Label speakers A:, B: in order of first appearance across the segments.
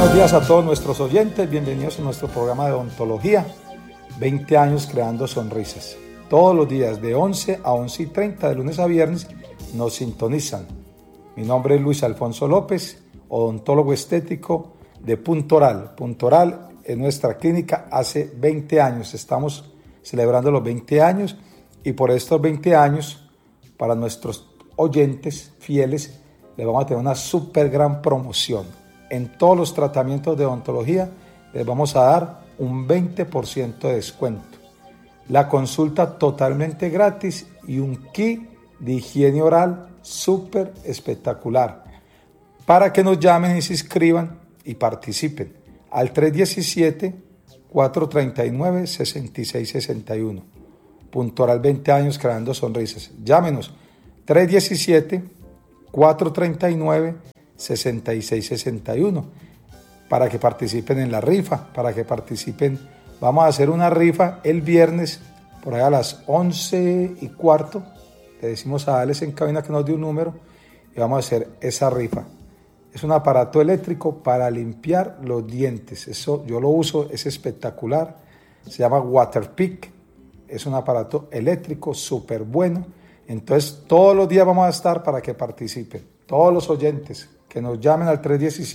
A: Buenos días a todos nuestros oyentes, bienvenidos a nuestro programa de odontología, 20 años creando sonrisas. Todos los días de 11 a 11:30 de lunes a viernes nos sintonizan. Mi nombre es Luis Alfonso López, odontólogo estético de Punto Oral. Punto Oral es nuestra clínica hace 20 años, estamos celebrando los 20 años y por estos 20 años, para nuestros oyentes fieles, les vamos a tener una súper gran promoción. En todos los tratamientos de odontología les vamos a dar un 20% de descuento. La consulta totalmente gratis y un kit de higiene oral súper espectacular. Para que nos llamen y se inscriban y participen al 317-439-6661. Punto Oral 20 años creando sonrisas. Llámenos 317-439-6661 para que participen en la rifa, vamos a hacer una rifa el viernes por ahí a las 11:15, le decimos a Alex en cabina que nos dé un número y vamos a hacer esa rifa. Es un aparato eléctrico para limpiar los dientes, eso yo lo uso, es espectacular, se llama Waterpik, es un aparato eléctrico súper bueno. Entonces todos los días vamos a estar para que participen, todos los oyentes que nos llamen al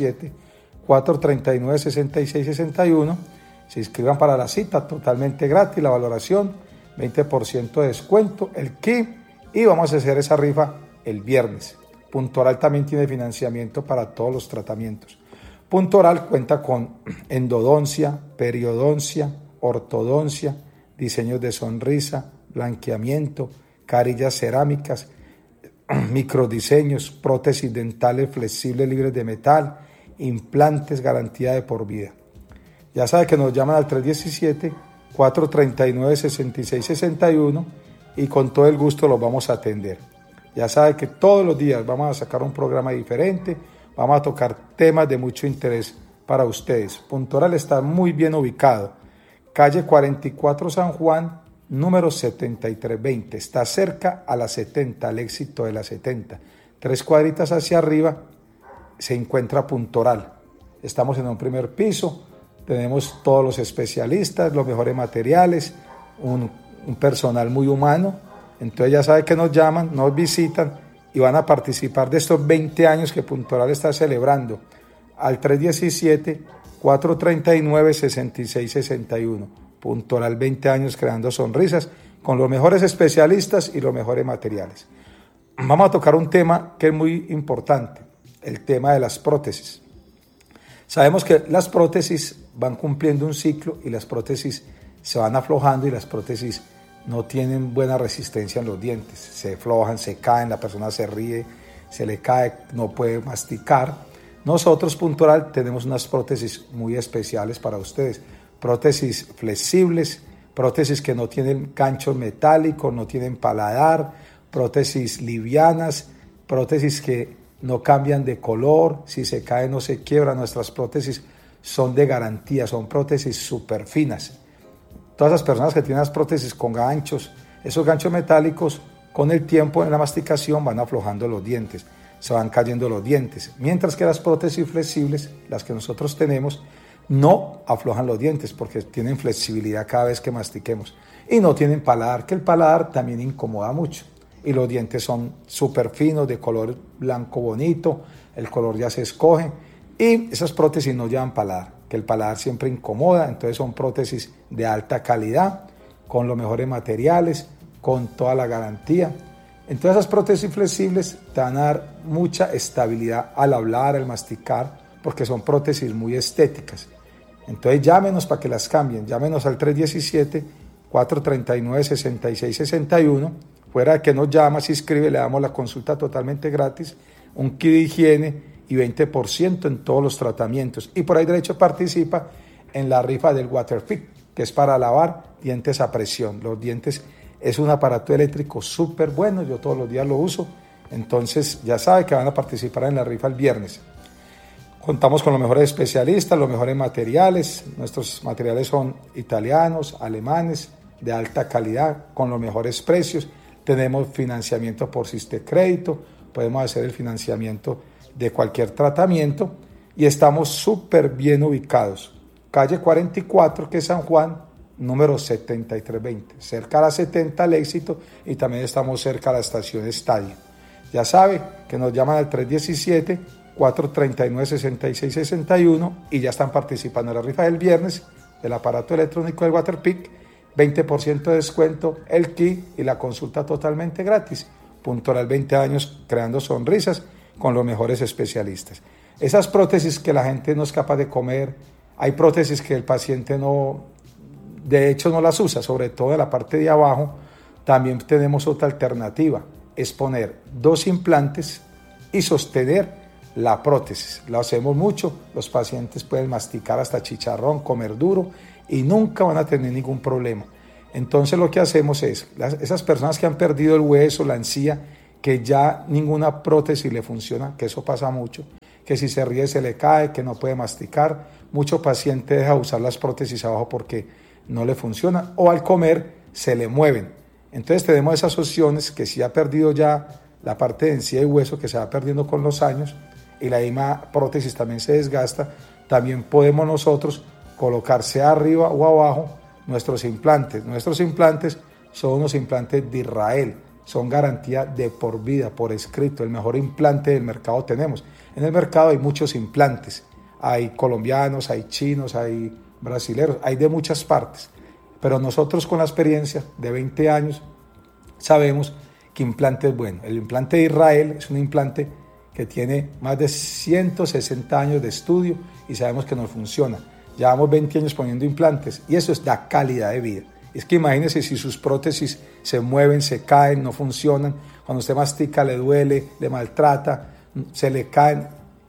A: 317-439-6661, se inscriban para la cita totalmente gratis, la valoración, 20% de descuento, el kit, y vamos a hacer esa rifa el viernes. Punto Oral también tiene financiamiento para todos los tratamientos. Punto Oral cuenta con endodoncia, periodoncia, ortodoncia, diseños de sonrisa, blanqueamiento, carillas cerámicas, microdiseños, prótesis dentales flexibles libres de metal, implantes, garantía de por vida. Ya sabe que nos llaman al 317-439-6661 y con todo el gusto los vamos a atender. Ya sabe que todos los días vamos a sacar un programa diferente, vamos a tocar temas de mucho interés para ustedes. Punto Oral está muy bien ubicado, calle 44 San Juan, número 7320, está cerca a la 70, al éxito de la 70. 3 cuadritas hacia arriba se encuentra Punto Oral. Estamos en un primer piso, tenemos todos los especialistas, los mejores materiales, un personal muy humano. Entonces ya saben que nos llaman, nos visitan y van a participar de estos 20 años que Punto Oral está celebrando al 317-439-6661. Punto Oral 20 años creando sonrisas con los mejores especialistas y los mejores materiales. Vamos a tocar un tema que es muy importante, el tema de las prótesis. Sabemos que las prótesis van cumpliendo un ciclo y las prótesis se van aflojando y las prótesis no tienen buena resistencia en los dientes, se aflojan, se caen, la persona se ríe, se le cae, no puede masticar. Nosotros, Punto Oral, tenemos unas prótesis muy especiales para ustedes. Prótesis flexibles, prótesis que no tienen gancho metálico, no tienen paladar, prótesis livianas, prótesis que no cambian de color, si se cae no se quiebra. Nuestras prótesis son de garantía, son prótesis súper finas. Todas las personas que tienen las prótesis con ganchos, esos ganchos metálicos, con el tiempo en la masticación van aflojando los dientes, se van cayendo los dientes, mientras que las prótesis flexibles, las que nosotros tenemos, no aflojan los dientes porque tienen flexibilidad cada vez que mastiquemos y no tienen paladar, que el paladar también incomoda mucho y los dientes son súper finos, de color blanco bonito, el color ya se escoge y esas prótesis no llevan paladar, que el paladar siempre incomoda. Entonces son prótesis de alta calidad, con los mejores materiales, con toda la garantía. Entonces esas prótesis flexibles te van a dar mucha estabilidad al hablar, al masticar, porque son prótesis muy estéticas. Entonces llámenos para que las cambien, llámenos al 317-439-6661, fuera de que nos llama, se inscribe, le damos la consulta totalmente gratis, un kit de higiene y 20% en todos los tratamientos. Y por ahí derecho participa en la rifa del Waterpik, que es para lavar dientes a presión. Los dientes es un aparato eléctrico súper bueno, yo todos los días lo uso, entonces ya sabe que van a participar en la rifa el viernes. Contamos con los mejores especialistas, los mejores materiales. Nuestros materiales son italianos, alemanes, de alta calidad, con los mejores precios. Tenemos financiamiento por Sistecrédito, podemos hacer el financiamiento de cualquier tratamiento y estamos súper bien ubicados. Calle 44, que es San Juan, número 7320, cerca a la 70 al Éxito, y también estamos cerca a la estación Estadio. Ya sabe que nos llaman al 317-439-6661 y ya están participando en la rifa del viernes del aparato electrónico del Waterpik, 20% de descuento, el kit y la consulta totalmente gratis. Puntoral 20 años creando sonrisas con los mejores especialistas. Esas prótesis que la gente no es capaz de comer, hay prótesis que el paciente no, de hecho no las usa, sobre todo en la parte de abajo. También tenemos otra alternativa, es poner 2 implantes y sostener la prótesis. Lo hacemos mucho, los pacientes pueden masticar hasta chicharrón, comer duro y nunca van a tener ningún problema. Entonces lo que hacemos es, esas personas que han perdido el hueso, la encía, que ya ninguna prótesis le funciona, que eso pasa mucho, que si se ríe se le cae, que no puede masticar, mucho paciente deja de usar las prótesis abajo porque no le funciona, o al comer se le mueven. Entonces tenemos esas opciones que si ha perdido ya la parte de encía y hueso, que se va perdiendo con los años, y la misma prótesis también se desgasta, también podemos nosotros colocar sea arriba o abajo nuestros implantes. Nuestros implantes son unos implantes de Israel, son garantía de por vida, por escrito, el mejor implante del mercado tenemos. En el mercado hay muchos implantes, hay colombianos, hay chinos, hay brasileños, hay de muchas partes, pero nosotros con la experiencia de 20 años sabemos que implante es bueno. El implante de Israel es un implante que tiene más de 160 años de estudio y sabemos que nos funciona. Llevamos 20 años poniendo implantes y eso da calidad de vida. Es que imagínense si sus prótesis se mueven, se caen, no funcionan, cuando usted mastica le duele, le maltrata, se le caen.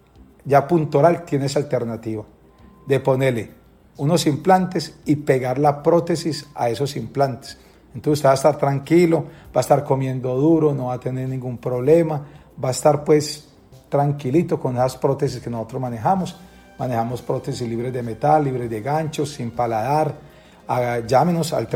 A: Ya Puntoral tiene esa alternativa de ponerle unos implantes y pegar la prótesis a esos implantes. Entonces usted va a estar tranquilo, va a estar comiendo duro, no va a tener ningún problema, va a estar pues tranquilito con esas prótesis que nosotros manejamos. Manejamos prótesis libres de metal, libres de ganchos, sin paladar. Llámenos al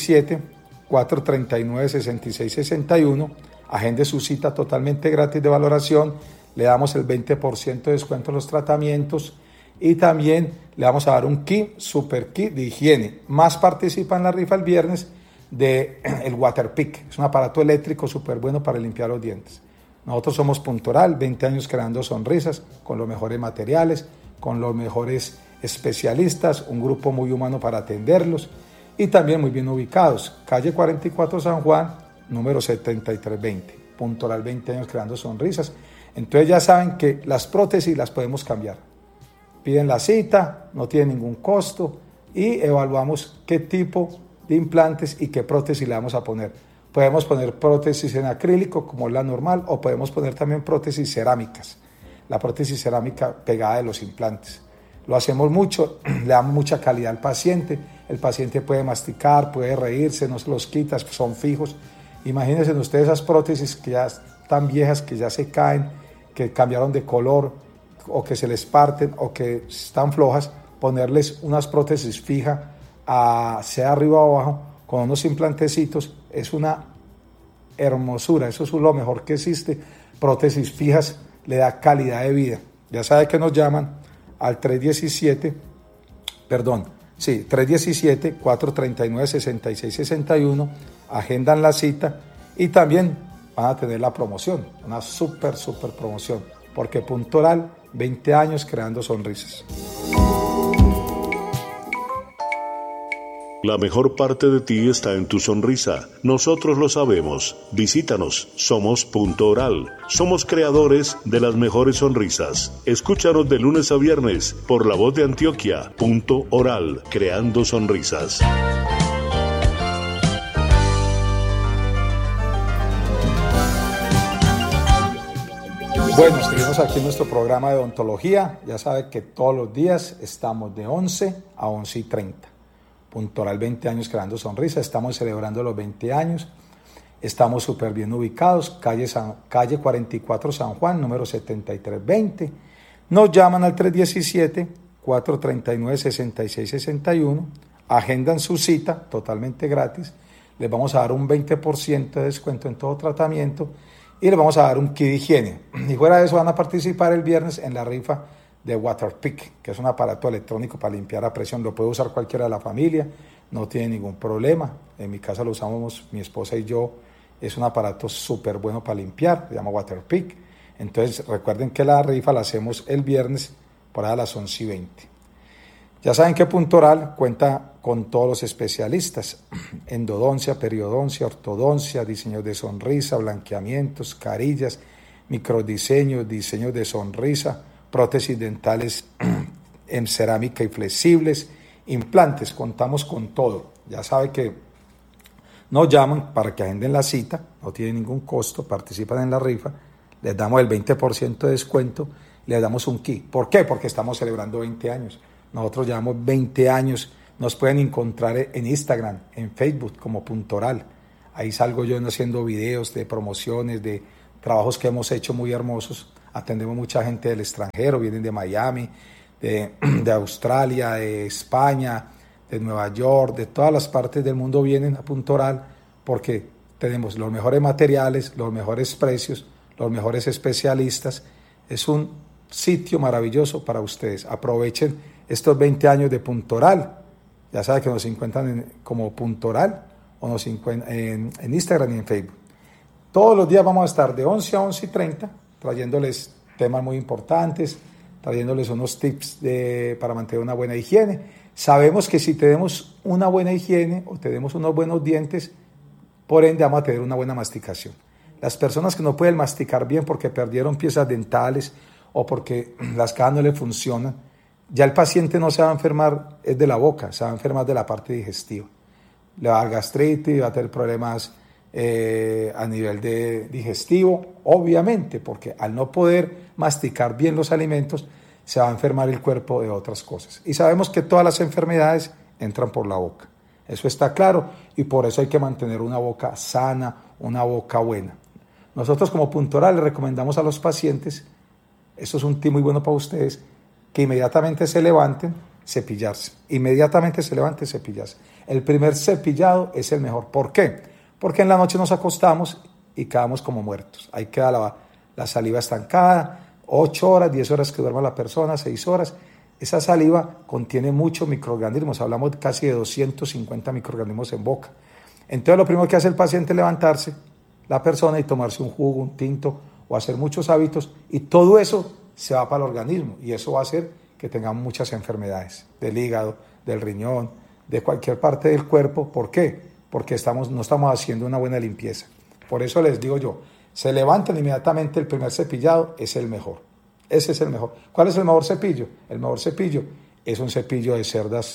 A: 317-439-6661. Agende su cita totalmente gratis de valoración. Le damos el 20% de descuento en los tratamientos. Y también le vamos a dar un kit, super kit de higiene. Más participa en la rifa el viernes del Waterpik. Es un aparato eléctrico súper bueno para limpiar los dientes. Nosotros somos Puntoral, 20 años creando sonrisas con los mejores materiales, con los mejores especialistas, un grupo muy humano para atenderlos y también muy bien ubicados. Calle 44 San Juan, número 7320. Puntoral, 20 años creando sonrisas. Entonces ya saben que las prótesis las podemos cambiar. Piden la cita, no tiene ningún costo y evaluamos qué tipo de implantes y qué prótesis le vamos a poner. Podemos poner prótesis en acrílico como es la normal o podemos poner también prótesis cerámicas. La prótesis cerámica pegada de los implantes. Lo hacemos mucho, le damos mucha calidad al paciente. El paciente puede masticar, puede reírse, no se los quita, son fijos. Imagínense ustedes esas prótesis que ya están viejas, que ya se caen, que cambiaron de color o que se les parten o que están flojas, ponerles unas prótesis fijas, sea arriba o abajo, con unos implantecitos, es una hermosura, eso es lo mejor que existe. Prótesis fijas le da calidad de vida. Ya sabe que nos llaman al 317-439-6661, agendan la cita y también van a tener la promoción, una súper promoción, porque Puntoral, 20 años creando sonrisas.
B: La mejor parte de ti está en tu sonrisa. Nosotros lo sabemos. Visítanos. Somos Puntoral. Somos creadores de las mejores sonrisas. Escúchanos de lunes a viernes por La Voz de Antioquia. Puntoral. Creando sonrisas.
A: Bueno, seguimos aquí en nuestro programa de odontología. Ya sabe que todos los días estamos de 11 a 11:30. Puntoral, 20 años creando sonrisas. Estamos celebrando los 20 años. Estamos súper bien ubicados. Calle 44 San Juan, número 7320. Nos llaman al 317-439-6661. Agendan su cita totalmente gratis. Les vamos a dar un 20% de descuento en todo tratamiento y les vamos a dar un kit de higiene. Y fuera de eso van a participar el viernes en la rifa de Waterpik, que es un aparato electrónico para limpiar a presión. Lo puede usar cualquiera de la familia, no tiene ningún problema. En mi casa lo usamos mi esposa y yo. Es un aparato súper bueno para limpiar, se llama Waterpik. Entonces recuerden que la rifa la hacemos el viernes por ahí a las 11:20. Ya saben que Puntoral cuenta con todos los especialistas: endodoncia, periodoncia, ortodoncia, diseños de sonrisa, blanqueamientos, carillas, microdiseños, diseños de sonrisa, prótesis dentales en cerámica y flexibles, implantes. Contamos con todo. Ya sabe que nos llaman para que agenden la cita, no tiene ningún costo, participan en la rifa, les damos el 20% de descuento, les damos un kit. ¿Por qué? Porque estamos celebrando 20 años. Nosotros llevamos 20 años. Nos pueden encontrar en Instagram, en Facebook como Puntoral. Ahí salgo yo haciendo videos de promociones, de trabajos que hemos hecho muy hermosos. Atendemos mucha gente del extranjero, vienen de Miami, de Australia, de España, de Nueva York, de todas las partes del mundo vienen a Puntoral porque tenemos los mejores materiales, los mejores precios, los mejores especialistas. Es un sitio maravilloso para ustedes. Aprovechen estos 20 años de Puntoral. Ya saben que nos encuentran como Puntoral o nos encuentran en Instagram y en Facebook. Todos los días vamos a estar de 11 a 11:30 trayéndoles temas muy importantes, trayéndoles unos tips para mantener una buena higiene. Sabemos que si tenemos una buena higiene o tenemos unos buenos dientes, por ende vamos a tener una buena masticación. Las personas que no pueden masticar bien porque perdieron piezas dentales o porque las cajas no le funcionan, ya el paciente no se va a enfermar es de la boca, se va a enfermar de la parte digestiva. Le va a dar gastritis, va a tener problemas a nivel digestivo, obviamente, porque al no poder masticar bien los alimentos, se va a enfermar el cuerpo de otras cosas. Y sabemos que todas las enfermedades entran por la boca. Eso está claro y por eso hay que mantener una boca sana, una boca buena. Nosotros como Puntoral le recomendamos a los pacientes, esto es un tip muy bueno para ustedes, que inmediatamente se levanten, cepillarse. Inmediatamente se levanten, cepillarse. El primer cepillado es el mejor. ¿Por qué? Porque en la noche nos acostamos y quedamos como muertos. Ahí queda la saliva estancada, 8 horas, 10 horas que duerma la persona, 6 horas. Esa saliva contiene muchos microorganismos, hablamos casi de 250 microorganismos en boca. Entonces lo primero que hace el paciente es levantarse, la persona, y tomarse un jugo, un tinto o hacer muchos hábitos, y todo eso se va para el organismo y eso va a hacer que tengamos muchas enfermedades del hígado, del riñón, de cualquier parte del cuerpo. ¿Por qué? Porque no estamos haciendo una buena limpieza. Por eso les digo yo, se levantan inmediatamente, el primer cepillado es el mejor. Ese es el mejor. ¿Cuál es el mejor cepillo? El mejor cepillo es un cepillo de cerdas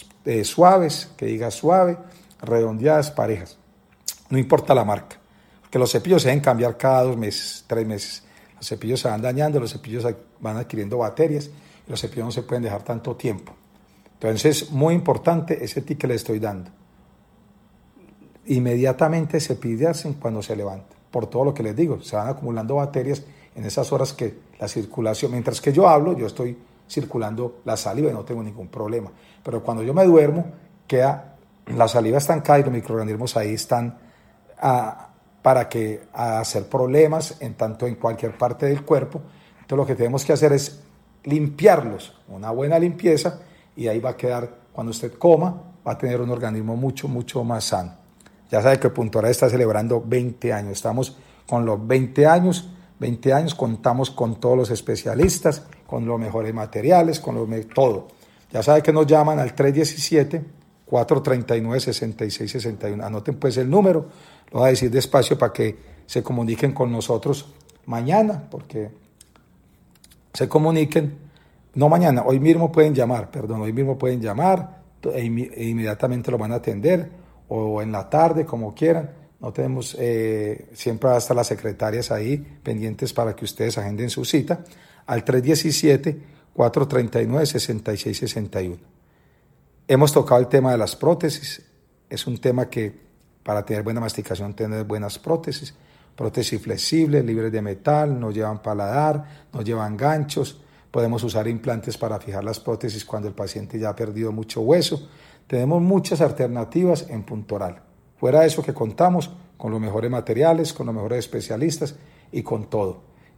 A: suaves, que diga suave, redondeadas, parejas. No importa la marca, porque los cepillos se deben cambiar cada 2 meses, 3 meses. Los cepillos se van dañando, los cepillos van adquiriendo bacterias y los cepillos no se pueden dejar tanto tiempo. Entonces, muy importante ese tip que les estoy dando. Inmediatamente cepillarse cuando se levanta. Por todo lo que les digo, se van acumulando bacterias en esas horas que la circulación, mientras que yo hablo, yo estoy circulando la saliva y no tengo ningún problema. Pero cuando yo me duermo, queda la saliva estancada y los microorganismos ahí están para hacer problemas tanto en cualquier parte del cuerpo. Entonces lo que tenemos que hacer es limpiarlos, una buena limpieza, y ahí va a quedar, cuando usted coma, va a tener un organismo mucho, mucho más sano. Ya sabe que Puntoral está celebrando 20 años, estamos con los 20 años, contamos con todos los especialistas, con los mejores materiales, todo. Ya sabe que nos llaman al 317-439-6661. Anoten pues el número, lo voy a decir despacio para que se comuniquen con nosotros mañana, porque se comuniquen, no mañana, hoy mismo pueden llamar e inmediatamente lo van a atender, o en la tarde, como quieran. No tenemos, siempre va a estar las secretarias ahí pendientes para que ustedes agenden su cita al 317-439-6661. Hemos tocado el tema de las prótesis. Es un tema que para tener buena masticación, tener buenas prótesis flexibles, libres de metal, no llevan paladar, no llevan ganchos. Podemos usar implantes para fijar las prótesis cuando el paciente ya ha perdido mucho hueso. Tenemos muchas alternativas en Puntoral. Fuera de eso, que contamos con los mejores materiales, con los mejores especialistas y con todo.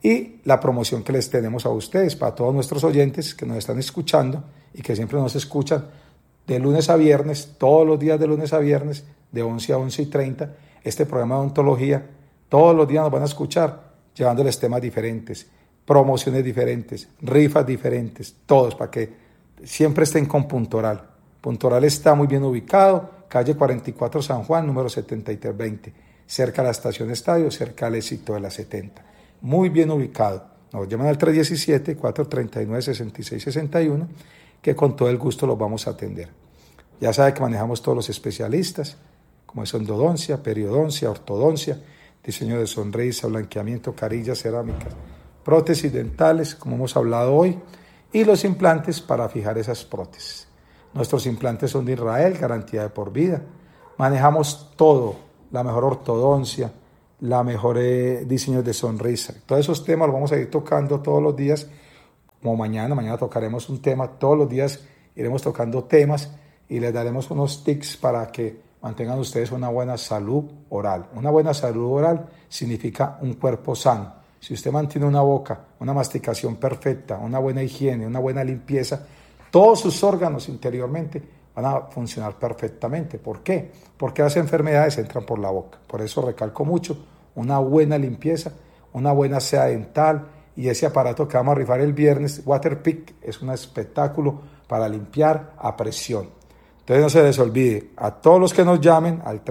A: y la promoción que les tenemos a ustedes, para todos nuestros oyentes que nos están escuchando y que siempre nos escuchan de lunes a viernes, todos los días de lunes a viernes, de 11 a 11:30, este programa de odontología, todos los días nos van a escuchar llevándoles temas diferentes, promociones diferentes, rifas diferentes, todos para que siempre estén con Puntoral. Puntoral está muy bien ubicado, calle 44 San Juan, número 7320, cerca de la estación Estadio, cerca del éxito de la 70. Muy bien ubicado. Nos llaman al 317-439-6661, que con todo el gusto los vamos a atender. Ya sabe que manejamos todos los especialistas, como es endodoncia, periodoncia, ortodoncia, diseño de sonrisa, blanqueamiento, carillas, cerámicas, prótesis dentales, como hemos hablado hoy, y los implantes para fijar esas prótesis. Nuestros implantes son de Israel, garantía de por vida. Manejamos todo, la mejor ortodoncia, la mejor diseño de sonrisa. Todos esos temas los vamos a ir tocando todos los días, como mañana tocaremos un tema, todos los días iremos tocando temas y les daremos unos tips para que mantengan ustedes una buena salud oral. Una buena salud oral significa un cuerpo sano. Si usted mantiene una boca, una masticación perfecta, una buena higiene, una buena limpieza, todos sus órganos interiormente van a funcionar perfectamente. ¿Por qué? Porque las enfermedades entran por la boca. Por eso recalco mucho una buena limpieza, una buena aseo dental y ese aparato que vamos a rifar el viernes, Waterpik, es un espectáculo para limpiar a presión. Entonces no se les olvide, a todos los que nos llamen al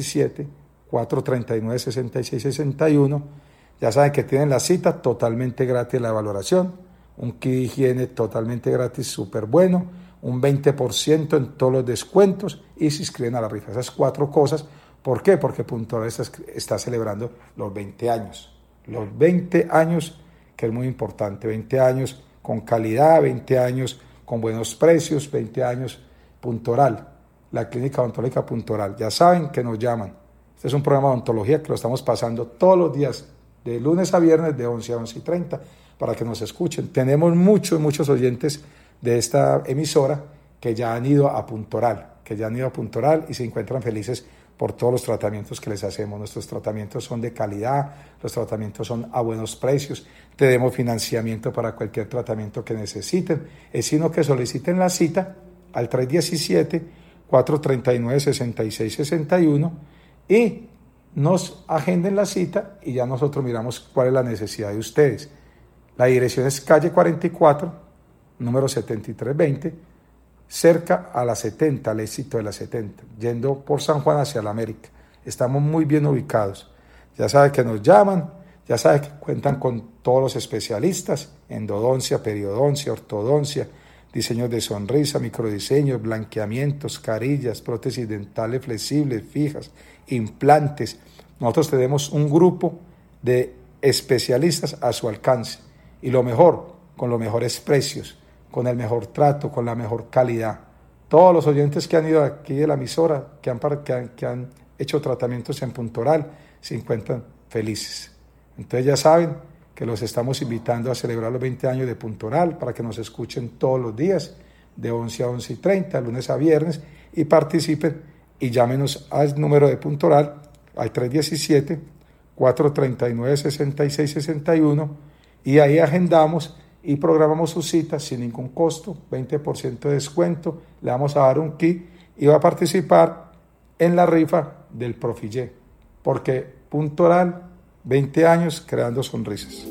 A: 317-439-6661, ya saben que tienen la cita totalmente gratis, la valoración, un kit de higiene totalmente gratis, súper bueno, un 20% en todos los descuentos y se inscriben a la rifa. Esas 4 cosas. ¿Por qué? Porque Puntoral está celebrando los 20 años. Los 20 años, que es muy importante. 20 años con calidad, 20 años con buenos precios, 20 años Puntoral. La clínica odontológica Puntoral. Ya saben que nos llaman. Este es un programa de odontología que lo estamos pasando todos los días, de lunes a viernes, de 11 a 11:30, para que nos escuchen. Tenemos muchos oyentes de esta emisora que ya han ido a Puntoral, y se encuentran felices por todos los tratamientos que les hacemos. Nuestros tratamientos son de calidad, los tratamientos son a buenos precios, tenemos financiamiento para cualquier tratamiento que necesiten, es sino que soliciten la cita al 317-439-6661 y nos agenden la cita y ya nosotros miramos cuál es la necesidad de ustedes. La dirección es calle 44, número 7320, cerca a la 70, al éxito de la 70, yendo por San Juan hacia la América. Estamos muy bien ubicados. Ya saben que nos llaman, ya saben que cuentan con todos los especialistas, endodoncia, periodoncia, ortodoncia, diseños de sonrisa, microdiseños, blanqueamientos, carillas, prótesis dentales flexibles, fijas, implantes. Nosotros tenemos un grupo de especialistas a su alcance y lo mejor, con los mejores precios, con el mejor trato, con la mejor calidad. Todos los oyentes que han ido aquí de la emisora, que han hecho tratamientos en Puntoral, se encuentran felices. Entonces ya saben que los estamos invitando a celebrar los 20 años de Puntoral para que nos escuchen todos los días, de 11 a 11:30, lunes a viernes, y participen y llámenos al número de Puntoral, al 317-439-6661, y ahí agendamos y programamos su cita sin ningún costo, 20% de descuento, le vamos a dar un kit y va a participar en la rifa del Profillé, porque Puntoral, 20 años creando sonrisas.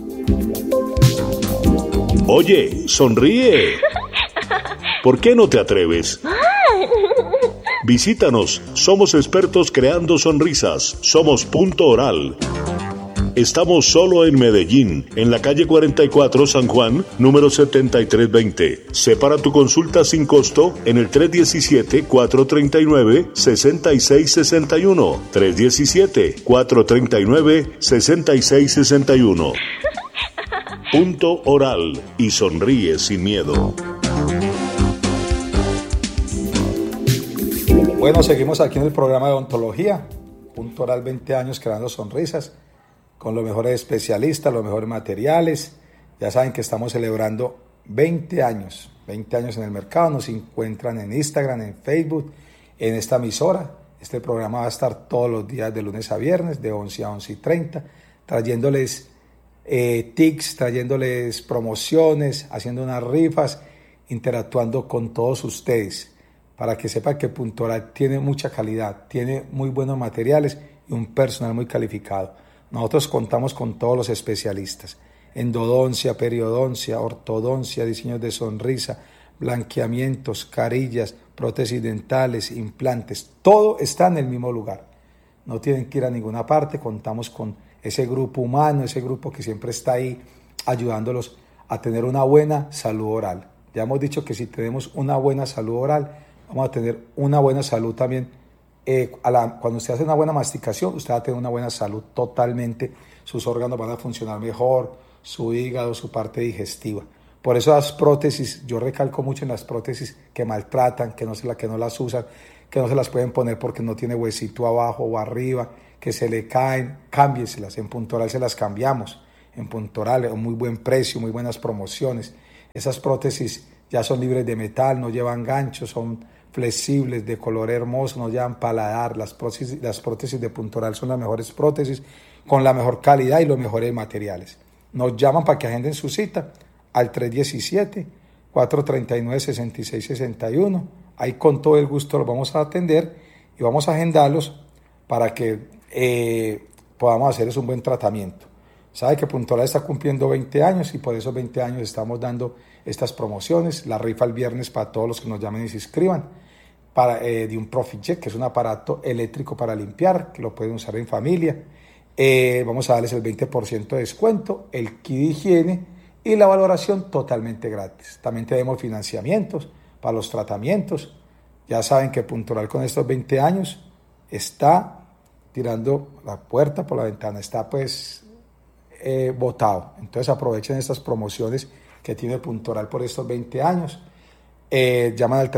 B: Oye, sonríe. ¿Por qué no te atreves? Visítanos, somos expertos creando sonrisas, somos Punto Oral. Estamos solo en Medellín, en la calle 44 San Juan, número 7320. Separa tu consulta sin costo en el 317-439-6661. 317-439-6661. Punto Oral y sonríe sin miedo.
A: Bueno, seguimos aquí en el programa de odontología. Punto Oral, 20 años creando sonrisas, con los mejores especialistas, los mejores materiales. Ya saben que estamos celebrando 20 años en el mercado. Nos encuentran en Instagram, en Facebook, en esta emisora. Este programa va a estar todos los días de lunes a viernes, de 11 a 11:30, trayéndoles tics, trayéndoles promociones, haciendo unas rifas, interactuando con todos ustedes, para que sepan que Puntoral tiene mucha calidad, tiene muy buenos materiales y un personal muy calificado. Nosotros contamos con todos los especialistas: endodoncia, periodoncia, ortodoncia, diseños de sonrisa, blanqueamientos, carillas, prótesis dentales, implantes. Todo está en el mismo lugar. No tienen que ir a ninguna parte. Contamos con ese grupo humano, ese grupo que siempre está ahí ayudándolos a tener una buena salud oral. Ya hemos dicho que si tenemos una buena salud oral, vamos a tener una buena salud también. Cuando usted hace una buena masticación, usted va a tener una buena salud totalmente. Sus órganos van a funcionar mejor, su hígado, su parte digestiva. Por eso las prótesis, yo recalco mucho en las prótesis que maltratan, que no las usan, que no se las pueden poner porque no tiene huesito abajo o arriba, que se le caen, cámbieselas. En Puntoral se las cambiamos. En Puntoral, a un muy buen precio, muy buenas promociones. Esas prótesis ya son libres de metal, no llevan ganchos, son flexibles, de color hermoso, no llevan paladar. Las prótesis de Puntoral son las mejores prótesis, con la mejor calidad y los mejores materiales. Nos llaman para que agenden su cita al 317-439-6661. Ahí con todo el gusto los vamos a atender y vamos a agendarlos para que podamos hacerles un buen tratamiento. Sabe que Puntoral está cumpliendo 20 años y por esos 20 años estamos dando estas promociones. La rifa el viernes para todos los que nos llamen y se inscriban, de un ProfiCheck, que es un aparato eléctrico para limpiar, que lo pueden usar en familia. Vamos a darles el 20% de descuento, el kit de higiene y la valoración totalmente gratis. También tenemos financiamientos para los tratamientos. Ya saben que Puntoral con estos 20 años está tirando la puerta por la ventana, está botado. Entonces aprovechen estas promociones que tiene Puntoral por estos 20 años. Llaman al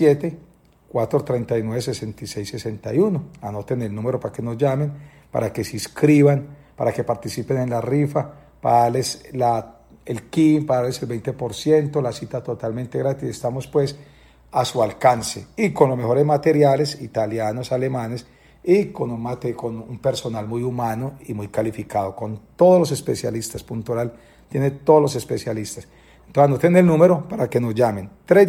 A: 317-439-6661. Anoten el número para que nos llamen, para que se inscriban, para que participen en la rifa, para darles el kit, para darles el 20%, la cita totalmente gratis. Estamos a su alcance y con los mejores materiales italianos, alemanes, y con un personal muy humano y muy calificado, con todos los especialistas. Puntoral tiene todos los especialistas. Entonces anoten el número para que nos llamen: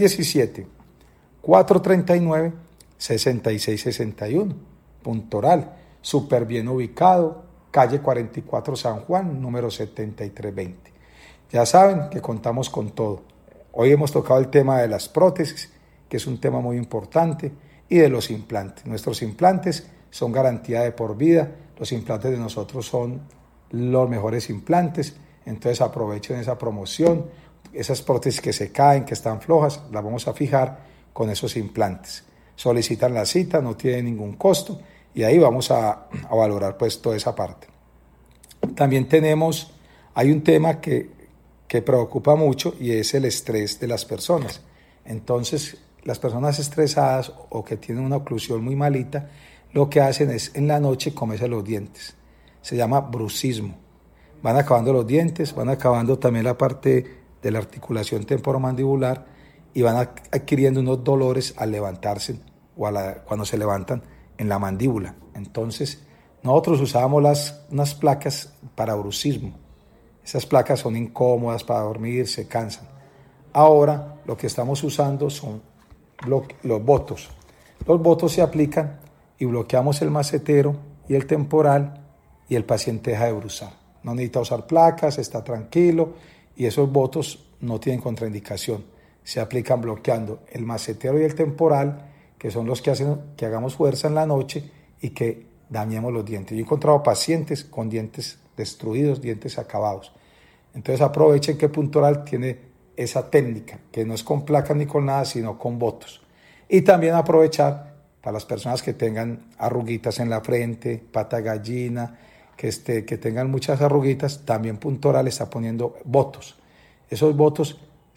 A: 317-439-6661. Puntoral, súper bien ubicado, calle 44 San Juan, número 7320. Ya saben que contamos con todo. Hoy hemos tocado el tema de las prótesis, que es un tema muy importante, y de los implantes. Nuestros implantes son garantía de por vida. Los implantes de nosotros son los mejores implantes. Entonces aprovechen esa promoción. Esas prótesis que se caen, que están flojas, las vamos a fijar con esos implantes. Solicitan la cita, no tiene ningún costo, y ahí vamos a valorar toda esa parte. También hay un tema que preocupa mucho, y es el estrés de las personas. Entonces, las personas estresadas o que tienen una oclusión muy malita, lo que hacen es en la noche comerse los dientes. Se llama bruxismo. Van acabando los dientes, van acabando también la parte de la articulación temporomandibular y van adquiriendo unos dolores al levantarse o cuando se levantan en la mandíbula. Entonces, nosotros usábamos unas placas para bruxismo. Esas placas son incómodas para dormir, se cansan. Ahora lo que estamos usando son los botos. Los botos se aplican y bloqueamos el macetero y el temporal y el paciente deja de bruxar. No necesita usar placas, está tranquilo, y esos botos no tienen contraindicación. Se aplican bloqueando el macetero y el temporal, que son los que hacen que hagamos fuerza en la noche y que dañemos los dientes. Yo he encontrado pacientes con dientes destruidos, dientes acabados. Entonces aprovechen que Puntoral tiene esa técnica, que no es con placas ni con nada, sino con botos. Y también aprovechar para las personas que tengan arruguitas en la frente, pata gallina, que tengan muchas arruguitas, también Puntoral está poniendo botos. Esos botos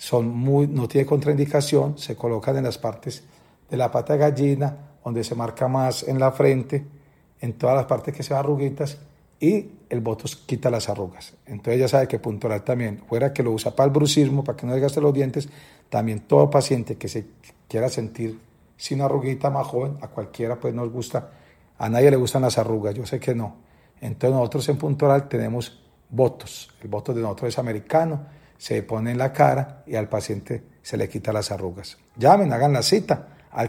A: no tienen contraindicación, se colocan en las partes de la pata gallina, donde se marca más en la frente, en todas las partes que sean arruguitas, y el botos quita las arrugas. Entonces ya sabe que Puntoral también, fuera que lo usa para el bruxismo, para que no desgaste los dientes, también todo paciente que se quiera sentir sin arruguita, más joven, a cualquiera nos gusta, a nadie le gustan las arrugas, yo sé que no. Entonces nosotros en Puntoral tenemos Botox. El Botox de nosotros es americano, se pone en la cara y al paciente se le quita las arrugas. Llamen, hagan la cita al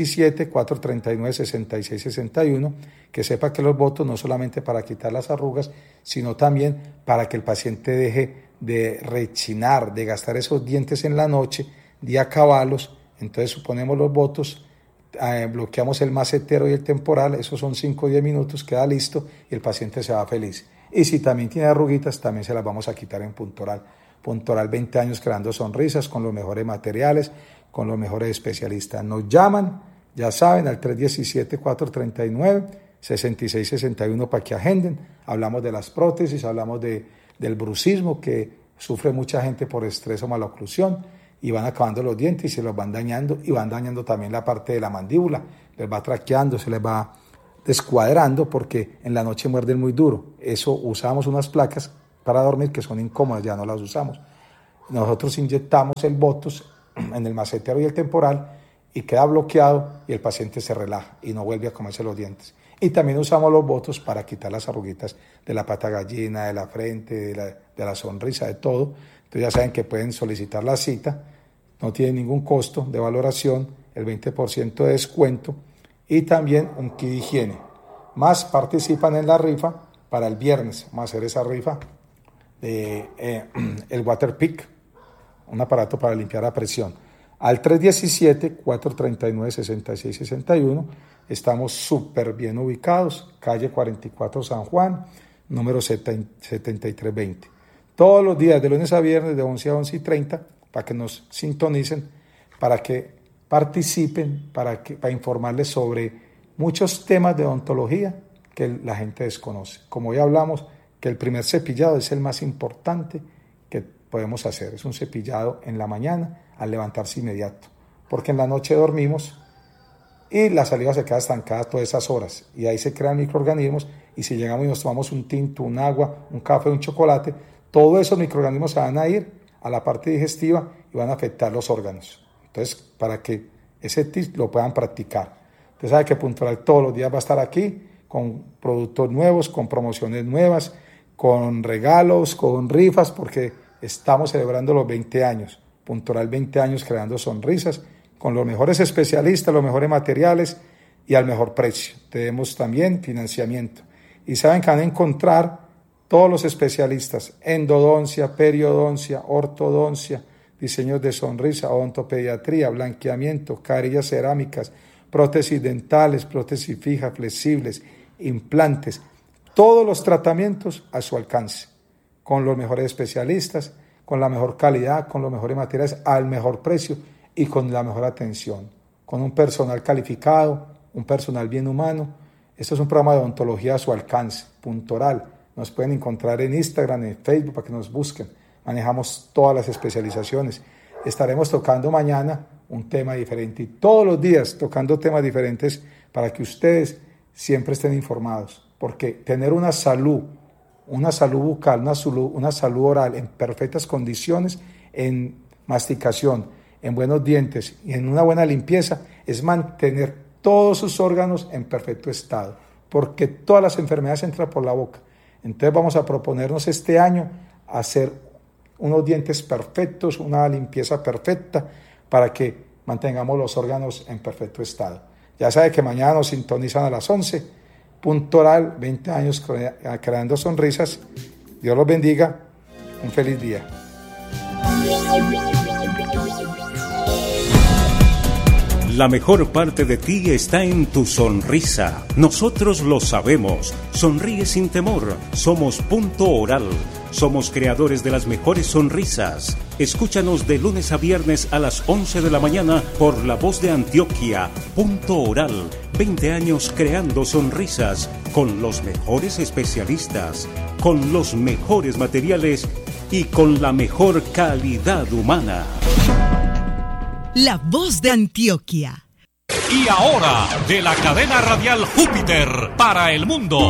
A: 317-439-6661, que sepa que los Botox no solamente para quitar las arrugas, sino también para que el paciente deje de rechinar, de gastar esos dientes en la noche, de acabarlos. Entonces suponemos los Botox, bloqueamos el macetero y el temporal, esos son 5 o 10 minutos, queda listo y el paciente se va feliz. Y si también tiene arruguitas, también se las vamos a quitar en Puntoral. Puntoral, 20 años creando sonrisas con los mejores materiales, con los mejores especialistas. Nos llaman, ya saben, al 317-439-6661 para que agenden. Hablamos de las prótesis, hablamos del brucismo que sufre mucha gente por estrés o maloclusión, y van acabando los dientes y se los van dañando, y van dañando también la parte de la mandíbula, les va traqueando, se les va descuadrando porque en la noche muerden muy duro. Eso, usamos unas placas para dormir que son incómodas, ya no las usamos. Nosotros inyectamos el Botox en el macetero y el temporal y queda bloqueado y el paciente se relaja y no vuelve a comerse los dientes. Y también usamos los Botox para quitar las arruguitas de la pata gallina, de la frente, de la sonrisa, de todo. Entonces ya saben que pueden solicitar la cita, no tiene ningún costo de valoración, el 20% de descuento y también un kit de higiene. Más participan en la rifa para el viernes, vamos a hacer esa rifa de el Water Pick, un aparato para limpiar a presión. Al 317-439-6661, estamos súper bien ubicados, calle 44 San Juan, número 7320. Todos los días, de lunes a viernes, de 11 a 11:30, para que nos sintonicen, para que participen, para informarles sobre muchos temas de odontología que la gente desconoce. Como ya hablamos, que el primer cepillado es el más importante que podemos hacer. Es un cepillado en la mañana al levantarse inmediato, porque en la noche dormimos y la saliva se queda estancada todas esas horas y ahí se crean microorganismos, y si llegamos y nos tomamos un tinto, un agua, un café, un chocolate, todos esos microorganismos se van a ir a la parte digestiva y van a afectar los órganos. Entonces, para que ese tip lo puedan practicar. Usted sabe que Puntoral todos los días va a estar aquí con productos nuevos, con promociones nuevas, con regalos, con rifas, porque estamos celebrando los 20 años. Puntoral, 20 años creando sonrisas, con los mejores especialistas, los mejores materiales y al mejor precio. Tenemos también financiamiento. Y saben que van a encontrar todos los especialistas: endodoncia, periodoncia, ortodoncia, diseños de sonrisa, odontopediatría, blanqueamiento, carillas cerámicas, prótesis dentales, prótesis fijas, flexibles, implantes, todos los tratamientos a su alcance, con los mejores especialistas, con la mejor calidad, con los mejores materiales, al mejor precio y con la mejor atención, con un personal calificado, un personal bien humano. Esto es un programa de odontología a su alcance, Puntoral. Nos pueden encontrar en Instagram, en Facebook, para que nos busquen. Manejamos todas las especializaciones. Estaremos tocando mañana un tema diferente y todos los días tocando temas diferentes para que ustedes siempre estén informados. Porque tener una salud bucal, una salud oral en perfectas condiciones, en masticación, en buenos dientes y en una buena limpieza, es mantener todos sus órganos en perfecto estado. Porque todas las enfermedades entran por la boca. Entonces vamos a proponernos este año hacer unos dientes perfectos, una limpieza perfecta para que mantengamos los órganos en perfecto estado. Ya sabe que mañana nos sintonizan a las 11. Puntoral, 20 años creando sonrisas. Dios los bendiga. Un feliz día.
C: La mejor parte de ti está en tu sonrisa. Nosotros lo sabemos. Sonríe sin temor. Somos Punto Oral. Somos creadores de las mejores sonrisas. Escúchanos de lunes a viernes a las 11 de la mañana por La Voz de Antioquia. Punto Oral. 20 años creando sonrisas con los mejores especialistas, con los mejores materiales y con la mejor calidad humana.
D: La Voz de Antioquia.
E: Y ahora, de la cadena radial Júpiter para el mundo.